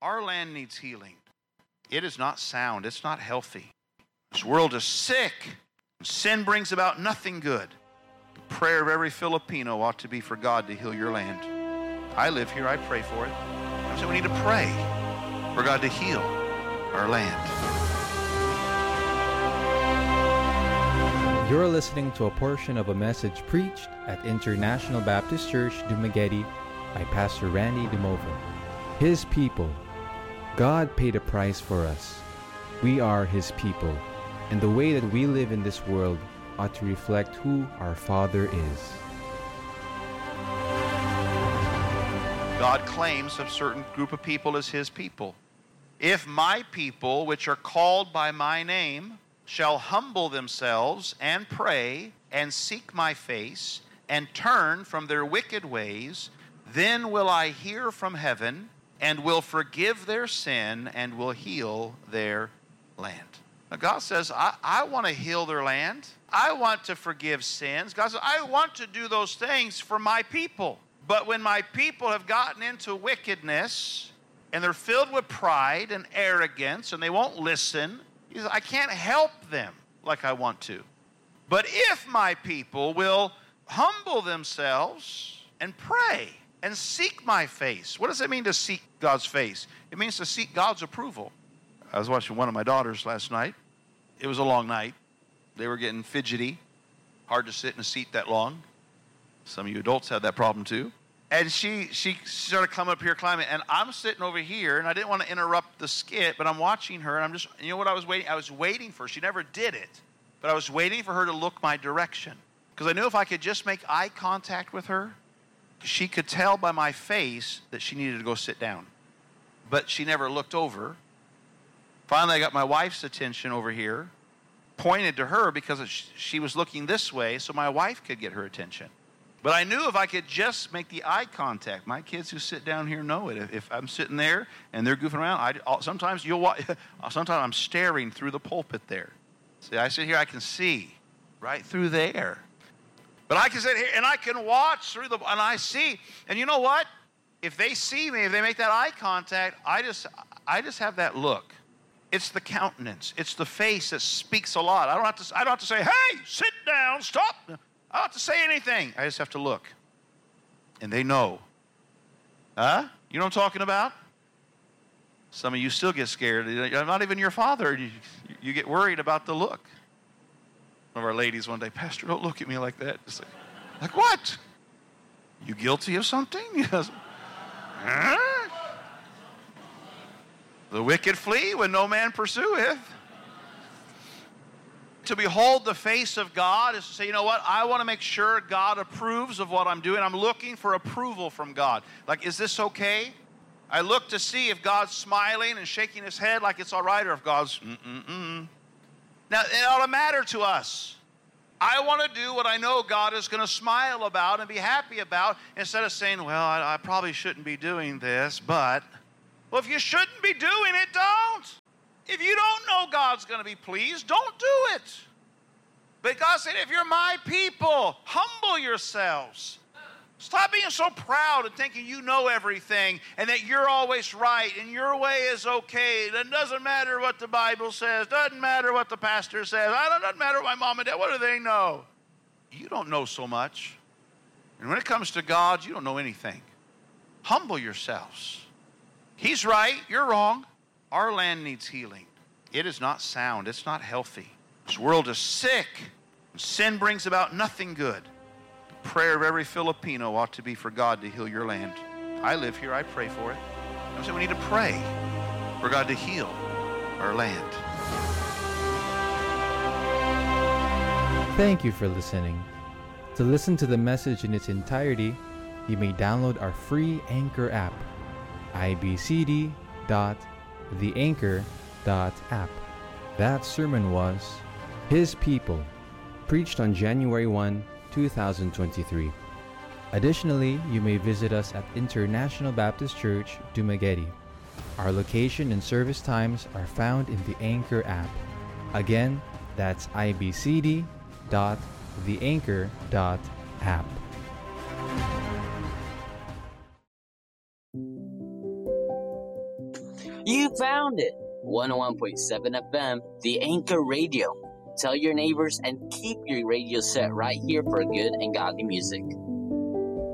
Our land needs healing. It is not sound. It's not healthy. This world is sick. Sin brings about nothing good. The prayer of every Filipino ought to be for God to heal your land. I live here. I pray for it. I said we need to pray for God to heal our land. You're listening to a portion of a message preached at International Baptist Church, Dumaguete by Pastor Randy DeMova. His people. God paid a price for us. We are His people, and the way that we live in this world ought to reflect who our Father is. God claims a certain group of people as His people. If my people, which are called by my name, shall humble themselves and pray and seek my face and turn from their wicked ways, then will I hear from heaven and will forgive their sin and will heal their land. Now God says, I want to heal their land. I want to forgive sins. God says, I want to do those things for my people. But when my people have gotten into wickedness and they're filled with pride and arrogance and they won't listen, He says, I can't help them like I want to. But if my people will humble themselves and pray and seek my face. What does it mean to seek God's face? It means to seek God's approval. I was watching one of my daughters last night. It was a long night. They were getting fidgety. Hard to sit in a seat that long. Some of you adults had that problem too. And she started coming up here, climbing, and I'm sitting over here, and I didn't want to interrupt the skit, but I'm watching her, and I'm just, you know what I was waiting? I was waiting for her. She never did it, but I was waiting for her to look my direction. Because I knew if I could just make eye contact with her, she could tell by my face that she needed to go sit down. But she never looked over. Finally, I got my wife's attention over here, pointed to her because she was looking this way so my wife could get her attention. But I knew if I could just make the eye contact, my kids who sit down here know it. If I'm sitting there and they're goofing around, sometimes I'm staring through the pulpit there. See, I sit here, I can see right through there. But I can sit here and I can watch through and I see. And you know what? If they see me, if they make that eye contact, I just have that look. It's the countenance. It's the face that speaks a lot. I don't have to say, hey, sit down, stop. I don't have to say anything. I just have to look. And they know. Huh? You know what I'm talking about? Some of you still get scared. I'm not even your father. You get worried about the look. One of our ladies one day, Pastor, don't look at me like that. Just like what? You guilty of something? Yes. Huh? The wicked flee when no man pursueth. To behold the face of God is to say, you know what? I want to make sure God approves of what I'm doing. I'm looking for approval from God. Like, is this okay? I look to see if God's smiling and shaking His head like it's all right, or if God's Now, it ought to matter to us. I want to do what I know God is going to smile about and be happy about, instead of saying, well, I probably shouldn't be doing this, but... Well, if you shouldn't be doing it, don't. If you don't know God's going to be pleased, don't do it. But God said, if you're my people, humble yourselves. Stop being so proud and thinking you know everything and that you're always right and your way is okay. It doesn't matter what the Bible says. Doesn't matter what the pastor says. It doesn't matter what my mom and dad, what do they know? You don't know so much. And when it comes to God, you don't know anything. Humble yourselves. He's right, you're wrong. Our land needs healing. It is not sound, it's not healthy. This world is sick. Sin brings about nothing good. The prayer of every Filipino ought to be for God to heal your land. I live here, I pray for it. I said we need to pray for God to heal our land. Thank you for listening. To listen to the message in its entirety, you may download our free Anchor app, ibcd.theanchor.app. That sermon was His People, preached on January 1, 2023. Additionally, you may visit us at International Baptist Church, Dumaguete. Our location and service times are found in the Anchor app. Again, that's ibcd.theanchor.app. You found it! 101.7 FM, the Anchor Radio. Tell your neighbors and keep your radio set right here for good and godly music.